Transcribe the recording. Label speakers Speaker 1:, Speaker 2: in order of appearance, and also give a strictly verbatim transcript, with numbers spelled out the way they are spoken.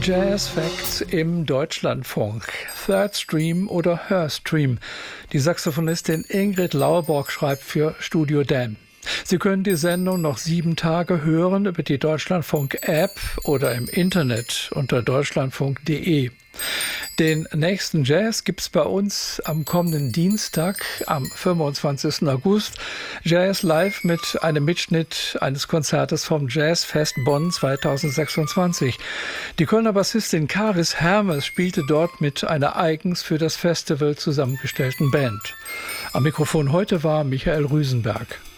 Speaker 1: Jazz Facts im Deutschlandfunk. Third Stream oder Her Stream. Die Saxophonistin Ingrid Lauerborg schreibt für Studio Dan. Sie können die Sendung noch sieben Tage hören über die Deutschlandfunk-App oder im Internet unter deutschlandfunk punkt de. Den nächsten Jazz gibt's bei uns am kommenden Dienstag, am fünfundzwanzigsten August. Jazz live mit einem Mitschnitt eines Konzertes vom Jazzfest Bonn zweitausendsechsundzwanzig. Die Kölner Bassistin Karis Hermes spielte dort mit einer eigens für das Festival zusammengestellten Band. Am Mikrofon heute war Michael Rüsenberg.